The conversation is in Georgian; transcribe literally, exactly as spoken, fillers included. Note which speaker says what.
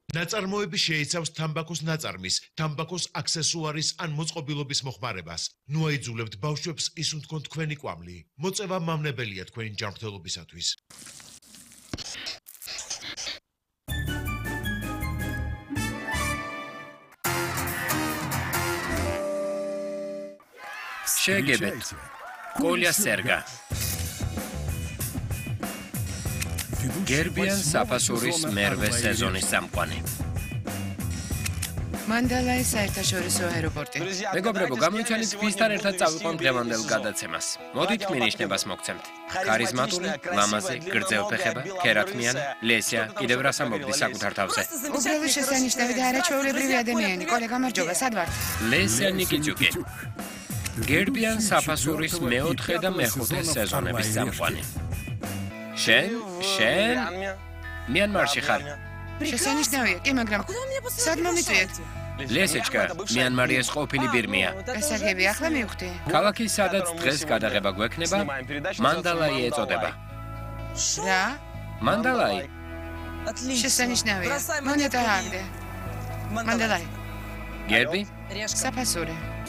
Speaker 1: ნაწარმოები შეიცავს თამბაქოს ნაწარმის, თამბაქოს აქსესუარის ან მოწყობილობის მოხმარებას. ნუ აიძულებთ ბავშვებს ისუნ თქვენ თქვენი კვამლი. მოწევა მავნებელია თქვენი ჯანმრთელობისათვის.
Speaker 2: შეგებეთ. კოლია სერგა. გერბიან საფასურის მერვე სეზონის წამყვანი.
Speaker 3: მანდალაის საერთაშორისო აეროპორტი.
Speaker 2: მეგობრებო, გამოიცანით ვისთან ერთად წავიყვან დღევანდელ გადაცემას. მოდით მინიშნებას მოგცემთ. ქარიზმატული, ლამაზი, გრძელფეხება, ქერათმიანი, ლესია, კიდევ რას ამბობდი საკუთარ თავზე.
Speaker 3: უბრალო შესანიშნავი და არაჩვეულებრივი ადამიანი. კოლე, გამარჯობა, სად ვართ?
Speaker 2: ლესია ნიკიჩუკი. გერბიან საფასურის მეოთხე და მეხუთე სეზონების წამყვანი. შენ, შენ მიანმარში ხარ.
Speaker 3: შესანიშნავია, კი, მაგრამ სად მომიწვიეთ?
Speaker 2: ლესეჩკა, მიანმარიას ყოფილი ბირმია.
Speaker 3: გასაგები, ახლა მივხვდი.
Speaker 2: ქალაქი, სადაც დღეს გადაღება გვექნება, მანდალაი ეწოდება.
Speaker 3: რა?
Speaker 2: მანდალაი.
Speaker 3: შესანიშნავია. მონეტა ამდე. მანდალაი.
Speaker 2: გერბი?
Speaker 3: საფასური.